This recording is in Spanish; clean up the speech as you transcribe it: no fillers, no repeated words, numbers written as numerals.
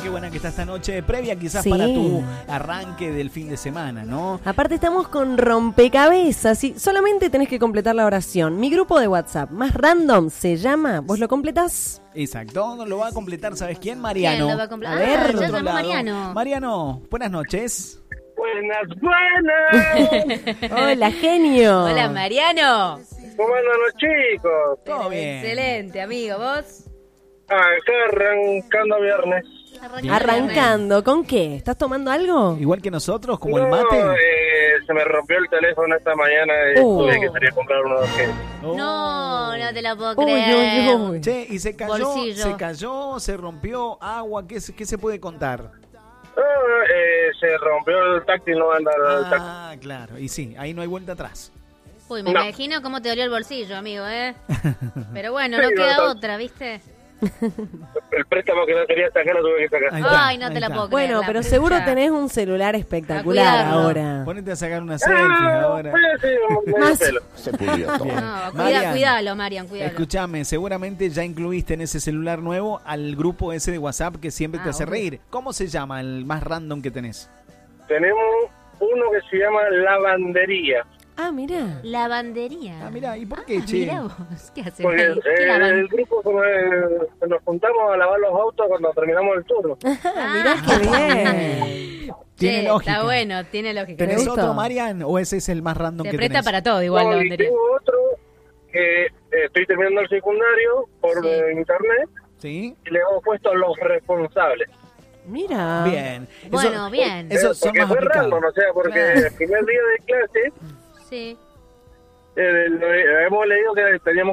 qué buena que está esta noche, previa quizás Sí. para tu arranque del fin de semana, ¿no? Aparte estamos con rompecabezas y solamente tenés que completar la oración. Mi grupo de WhatsApp más random se llama, ¿vos lo completás? Exacto, lo va a completar, ¿sabes quién? Mariano. ¿Quién lo va a completar? A ver, Del ya otro llamó lado. Mariano. Mariano, buenas noches. Buenas. Hola, genio. Hola, Mariano. ¿Cómo andan los chicos? Todo bien. Excelente, amigo. ¿Vos? Acá arrancando viernes. Arrancando, ¿con qué? ¿Estás tomando algo? Igual que nosotros, como el No, mate. se me rompió el teléfono esta mañana y tuve que salir a comprar uno de urgencia. Oh. No te lo puedo Uy, creer. uy, uy. Che, y se Bolsillo. cayó, se rompió, agua, ¿qué se puede contar? Se rompió el táctil, no anda el táctil. Ah, claro, y sí, ahí no hay vuelta atrás. Uy, me No. imagino cómo te dolió el bolsillo, amigo, ¿eh? Pero bueno, Sí, no queda no, otra, ¿viste? El préstamo que no quería sacar lo tuve que sacar. Ahí está, Ay, no ahí te la está. puedo creer. Bueno, la pero pucha. seguro tenés un celular espectacular cuidarlo. ahora. Ponete a sacar una selfie ahora. Sí, medio Más. pelo. Se pudrió todo. Bien. No, Marian, cuidalo, Marian, cuidalo. escúchame, seguramente ya incluiste en ese celular nuevo al grupo ese de WhatsApp que siempre te hace obvio. reír. ¿Cómo se llama el más random que tenés? Tenemos uno que se llama Lavandería. Ah, mira. Lavandería. Ah, mirá, ¿y por qué, che? Mirá vos, ¿qué hacen Porque ahí? ¿Qué lavan? el grupo nos juntamos a lavar los autos cuando terminamos el turno. Mirá qué bien. Tiene Che, lógica. Está bueno, tiene lógica. Me ¿Tenés gustó. otro, Marian? ¿O ese es el más random Se que presta tenés? para todo igual No, y lavandería. tengo otro que estoy terminando el secundario por Sí. Internet ¿Sí? y le hemos puesto los responsables. Mira. Bien. Bueno, bien. Esos son Porque más fue aplicados. random, o sea, porque Claro. el primer día de clase Sí. hemos leído que teníamos